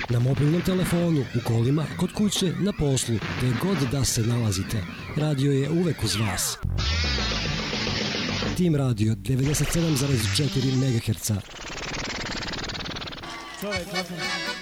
Na mobilnom telefonu, u kolima, kod kuće, na poslu, gde god da se nalazite. Radio je uvek uz vas. Tim Radio 97,4 MHz. Čovjek,